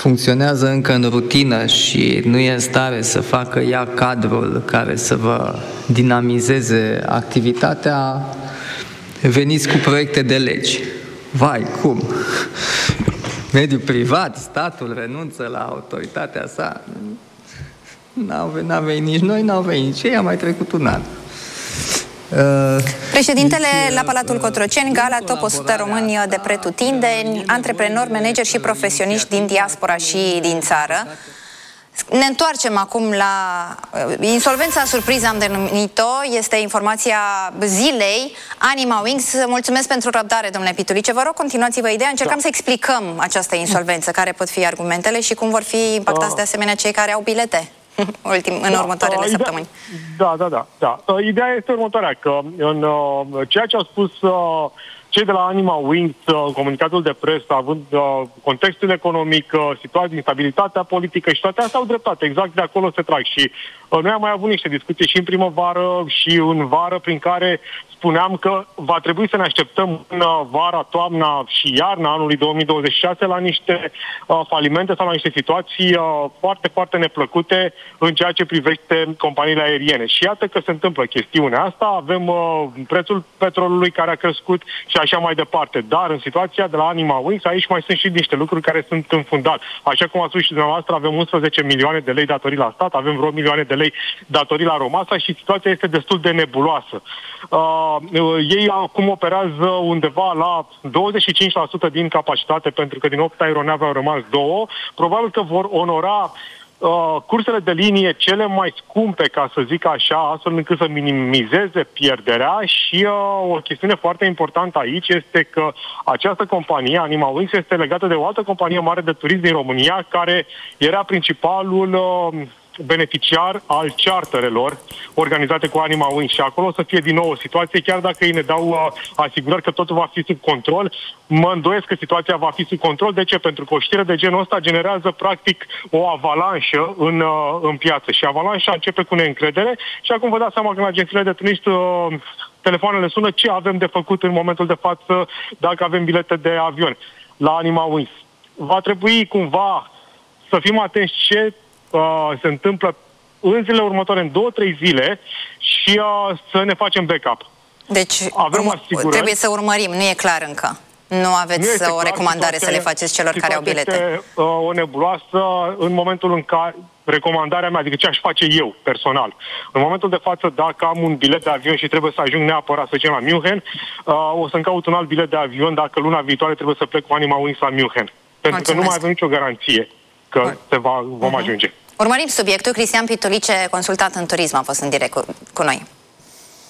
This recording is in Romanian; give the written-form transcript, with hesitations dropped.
funcționează încă în rutină și nu e în stare să facă ea cadrul care să vă dinamizeze activitatea, veniți cu proiecte de legi. Vai, cum? Mediul privat, statul renunță la autoritatea sa. N-au venit nici noi, n-au venit nici ei, a mai trecut un an. Președintele la Palatul Cotroceni, gala Top 100 români de pretutindeni, antreprenori, manageri și profesioniști din diaspora și din țară. Ne întoarcem acum la insolvența surpriză, am denumit-o, este informația zilei. Anima Wings, mulțumesc pentru răbdare, domnule Pitulice. Vă rog, continuați-vă ideea. Încercăm să explicăm această insolvență, care pot fi argumentele și cum vor fi impactați de asemenea cei care au bilete în următoarele săptămâni. Da. Ideea este următoarea, că în ceea ce au spus cei de la Anima Wings, comunicatul de presă, având contextul economic, situația, instabilitatea politică și toate astea au dreptate, exact de acolo se trag. Și noi am mai avut niște discuții și în primăvară și în vară, prin care spuneam că va trebui să ne așteptăm în vara, toamna și iarna anului 2026 la niște falimente sau la niște situații foarte, foarte neplăcute în ceea ce privește companiile aeriene. Și iată că se întâmplă chestiunea asta, avem prețul petrolului care a crescut și așa mai departe. Dar în situația de la Anima Wings, aici mai sunt și niște lucruri care sunt în fundal. Așa cum a spus și dumneavoastră, avem 11 milioane de lei datorii la stat, avem vreo milioane de lei datorii la Romasa și situația este destul de nebuloasă. Ei acum operează undeva la 25% din capacitate, pentru că din 8 aeronave au rămas 2. Probabil că vor onora cursele de linie cele mai scumpe, ca să zic așa, astfel încât să minimizeze pierderea. Și o chestiune foarte importantă aici este că această companie, Anima Wings, este legată de o altă companie mare de turism din România, care era principalul beneficiar al charterelor organizate cu Anima Wings și acolo o să fie din nou o situație, chiar dacă ei ne dau asigurări că totul va fi sub control, mă îndoiesc că situația va fi sub control. De ce? Pentru că o știre de genul ăsta generează practic o avalanșă în piață și avalanșa începe cu neîncredere și acum vă dați seama că în agențiile de turiști telefoanele sună ce avem de făcut în momentul de față dacă avem bilete de avion la Anima Wings. Va trebui cumva să fim atenți ce se întâmplă în zilele următoare, în 2-3 zile și să ne facem backup. Deci trebuie să urmărim, nu e clar încă. Nu aveți o recomandare să le faceți celor care au bilete. Este o nebuloasă în momentul în care recomandarea mea, adică ce aș face eu personal. În momentul de față, dacă am un bilet de avion și trebuie să ajung neapărat să zicem la München, o să-mi caut un alt bilet de avion dacă luna viitoare trebuie să plec cu Anima Wings la München. Pentru că nu mai avem nicio garanție că vom ajunge. Urmărim subiectul. Cristian Pitulice, consultant în turism, a fost în direct cu noi.